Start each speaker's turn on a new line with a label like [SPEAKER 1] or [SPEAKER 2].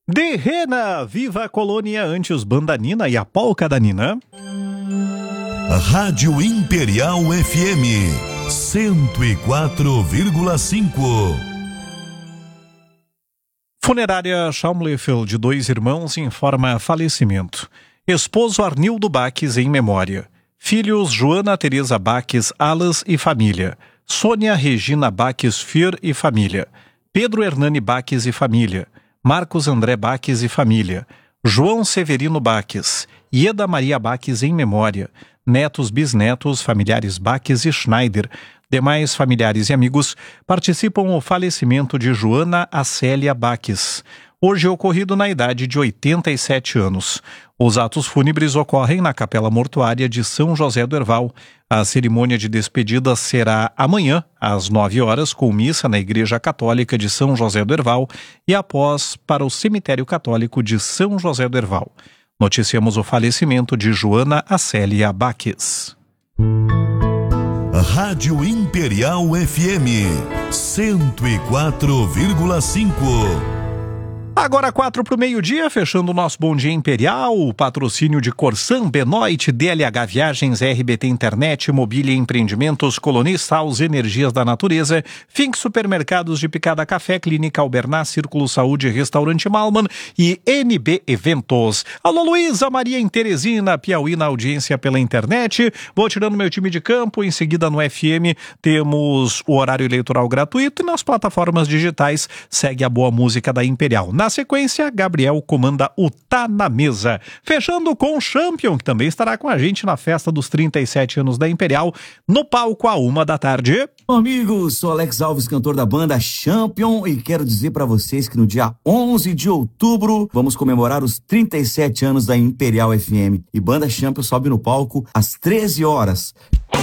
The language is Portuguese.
[SPEAKER 1] De Rena, viva a colônia antes bandanina e a polca da Nina.
[SPEAKER 2] Rádio Imperial FM 104,5.
[SPEAKER 1] Funerária Schaumleffel de Dois Irmãos informa falecimento. Esposo Arnildo Baques em memória. Filhos Joana Teresa Baques Alas e família. Sônia Regina Baques Fier e família. Pedro Hernani Baques e família. Marcos André Baques e família. João Severino Baques. Ieda Maria Baques em memória. Netos, bisnetos, familiares Baques e Schneider. Demais familiares e amigos participam do falecimento de Joana Acélia Baques, hoje ocorrido na idade de 87 anos. Os atos fúnebres ocorrem na Capela Mortuária de São José do Herval. A cerimônia de despedida será amanhã, às 9 horas, com missa na Igreja Católica de São José do Herval e após para o Cemitério Católico de São José do Herval. Noticiamos o falecimento de Joana Acélia Baques.
[SPEAKER 2] Rádio Imperial FM 104,5.
[SPEAKER 1] Agora 4 para o meio-dia, fechando o nosso Bom Dia Imperial, o patrocínio de Corsan, Benoit, DLH Viagens, RBT Internet, Mobília e Empreendimentos, Colonista, Aos Energias da Natureza, Fink Supermercados de Picada Café, Clínica Albernaz, Círculo Saúde, Restaurante Malman e NB Eventos. Alô Luísa Maria em Teresina, Piauí na audiência pela internet. Vou tirando meu time de campo, em seguida no FM temos o horário eleitoral gratuito e nas plataformas digitais segue a boa música da Imperial. Na sequência, Gabriel comanda o Tá na Mesa. Fechando com o Champion, que também estará com a gente na festa dos 37 anos da Imperial, no palco à 1h.
[SPEAKER 3] Amigos, sou Alex Alves, cantor da banda Champion, e quero dizer pra vocês que no dia 11 de outubro vamos comemorar os 37 anos da Imperial FM. E banda Champion sobe no palco às 13 horas.